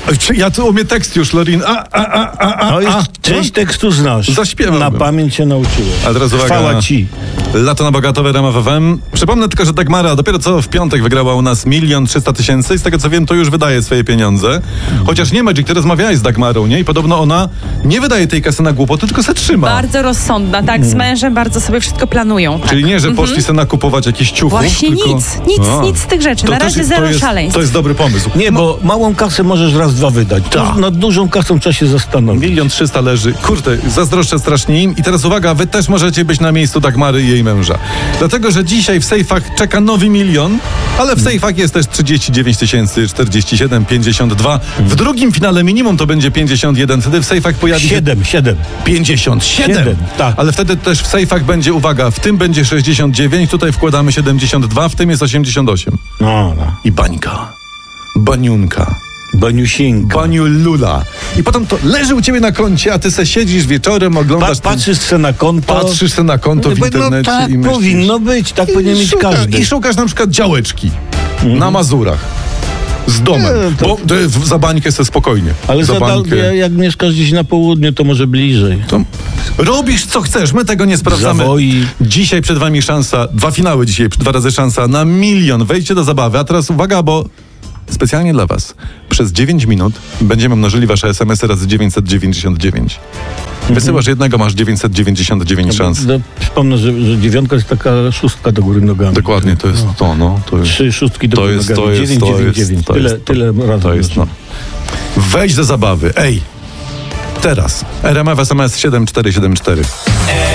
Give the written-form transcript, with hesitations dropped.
Ja tu umiem tekst już, Lorin. No już część tekstu znasz. Zaśpiewałbym. Na pamięć się nauczyłem. A teraz uwaga. Chwała ci. Lato na Bogatowe, RMF FM. Przypomnę tylko, że Dagmara dopiero co w piątek wygrała u nas 1 300 000 i z tego co wiem, to już wydaje swoje pieniądze. Chociaż nie, Magic, ty rozmawiałeś z Dagmarą, nie? I podobno ona nie wydaje tej kasy na głupoty, tylko se trzyma. Bardzo rozsądna, tak, z mężem bardzo sobie wszystko planują. Tak. Czyli nie, że poszli se nakupować jakichś ciuchów, Właśnie tylko... nic z tych rzeczy. Na razie zero szaleństw. To jest dobry pomysł. Nie, bo małą kasę możesz raz, dwa wydać. Nad dużą kasą trzeba się zastanowić. 1 300 000 leży. Kurde, zazdroszczę strasznie im. I teraz uwaga, wy też możecie być na miejscu Dagmary i jej męża. Dlatego, że dzisiaj w sejfach czeka nowy 1 000 000, ale w sejfach jest też 39 047 52. W drugim finale minimum to będzie 51. Wtedy w sejfach pojawi się... 7. 57. Tak. Ale wtedy też w sejfach będzie, uwaga, w tym będzie 69, tutaj wkładamy 72, w tym jest 88. No. I bańka. Baniunka. Baniusinka. Baniulula. I potem to leży u ciebie na koncie, a ty se siedzisz wieczorem, oglądasz... Patrzysz se na konto. Patrzysz se na konto w internecie tak i myślisz... powinno być, tak powinien mieć każdy. I szukasz na przykład działeczki na Mazurach. Z domem. Bo za bańkę se spokojnie. Ale za bańkę. jak mieszkasz gdzieś na południu, to może bliżej. To robisz co chcesz, my tego nie sprawdzamy. Zawoi. Dzisiaj przed wami szansa, 2 finały dzisiaj, 2 razy szansa na 1 000 000. Wejdźcie do zabawy, a teraz uwaga, bo specjalnie dla was przez 9 minut będziemy mnożyli wasze SMS-y razy 999. Wysyłasz jednego, masz 999 szans. Przypomnę, że 9 jest taka 6 do góry nogami. Dokładnie, to jest to, no. To jest, 3 szóstki do góry nogami. 999. Tyle razy. To jest, no. Wejdź do zabawy. Ej, teraz. RMF SMS 7474.